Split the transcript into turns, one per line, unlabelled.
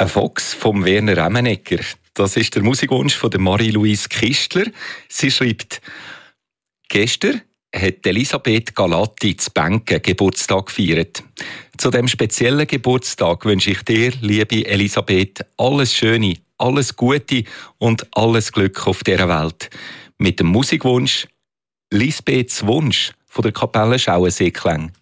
Ein Fox vom Werner Emmenegger. Das ist der Musikwunsch von der Marie-Louise Kistler. Sie schreibt: Gestern hat Elisabeth Galatti zu Benken Geburtstag gefeiert. Zu diesem speziellen Geburtstag wünsche ich dir, liebe Elisabeth, alles Schöne, alles Gute und alles Glück auf dieser Welt. Mit dem Musikwunsch Lisbeths Wunsch von der Kapelle Schauensee-Klänge.